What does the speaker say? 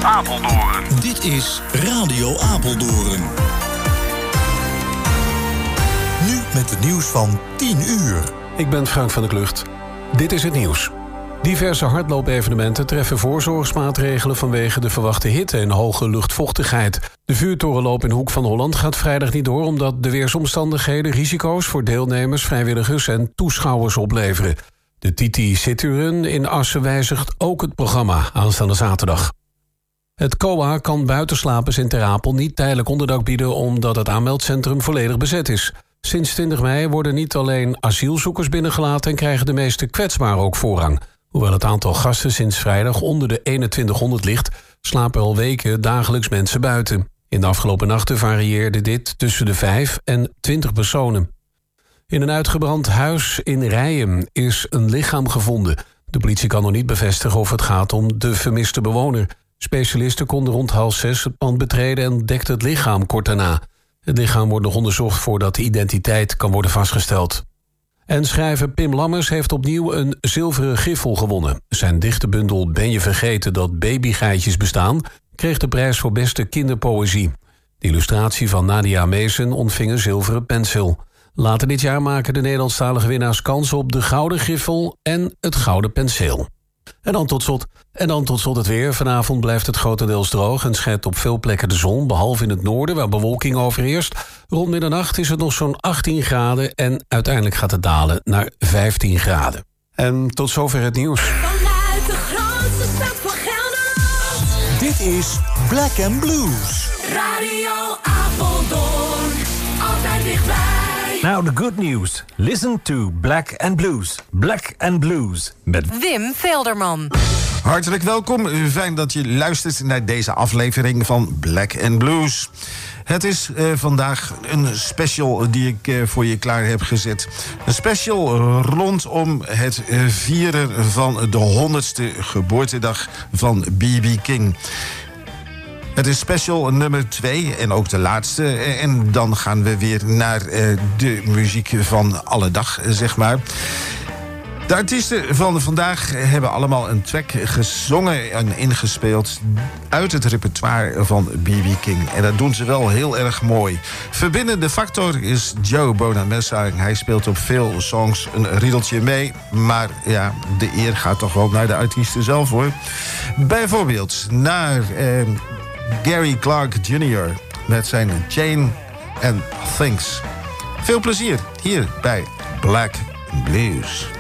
Apeldoorn. Dit is Radio Apeldoorn. Nu met het nieuws van 10 uur. Ik ben Frank van der Klucht. Dit is het nieuws. Diverse hardloopevenementen treffen voorzorgsmaatregelen vanwege de verwachte hitte en hoge luchtvochtigheid. De vuurtorenloop in Hoek van Holland gaat vrijdag niet door omdat de weersomstandigheden risico's voor deelnemers, vrijwilligers en toeschouwers opleveren. De Titi Cityrun in Assen wijzigt ook het programma aanstaande zaterdag. Het COA kan buitenslapers in Ter Apel niet tijdelijk onderdak bieden omdat het aanmeldcentrum volledig bezet is. Sinds 20 mei worden niet alleen asielzoekers binnengelaten en krijgen de meeste kwetsbaren ook voorrang. Hoewel het aantal gasten sinds vrijdag onder de 2100 ligt, slapen al weken dagelijks mensen buiten. In de afgelopen nachten varieerde dit tussen de 5 en 20 personen. In een uitgebrand huis in Rijen is een lichaam gevonden. De politie kan nog niet bevestigen of het gaat om de vermiste bewoner. Specialisten konden rond 5:30 het pand betreden en ontdekten het lichaam kort daarna. Het lichaam wordt nog onderzocht voordat de identiteit kan worden vastgesteld. En schrijver Pim Lammers heeft opnieuw een zilveren griffel gewonnen. Zijn dichtenbundel Ben je vergeten dat babygeitjes bestaan kreeg de prijs voor beste kinderpoëzie. De illustratie van Nadia Meesen ontving een zilveren penseel. Later dit jaar maken de Nederlandstalige winnaars kans op de gouden griffel en het gouden penseel. En dan tot slot het weer. Vanavond blijft het grotendeels droog en schijnt op veel plekken de zon, behalve in het noorden waar bewolking overheerst. Rond middernacht is het nog zo'n 18 graden en uiteindelijk gaat het dalen naar 15 graden. En tot zover het nieuws. Vanuit de grootste stad van Gelderland. Dit is Black and Blues. Radio Apeldoorn, altijd dichtbij. Now the good news. Listen to Black and Blues. Black and Blues. Met Wim Velderman. Hartelijk welkom. Fijn dat je luistert naar deze aflevering van Black and Blues. Het is vandaag een special die ik voor je klaar heb gezet. Een special rondom het vieren van de 100ste geboortedag van B.B. King. Het is special nummer 2 en ook de laatste. En dan gaan we weer naar de muziek van alle dag, zeg maar. De artiesten van vandaag hebben allemaal een track gezongen en ingespeeld uit het repertoire van B.B. King. En dat doen ze wel heel erg mooi. Verbindende factor is Joe Bonamessa. Hij speelt op veel songs een riedeltje mee. Maar ja, de eer gaat toch wel naar de artiesten zelf, hoor. Bijvoorbeeld naar Gary Clark Jr. met zijn Chain and Things. Veel plezier hier bij Black Blues.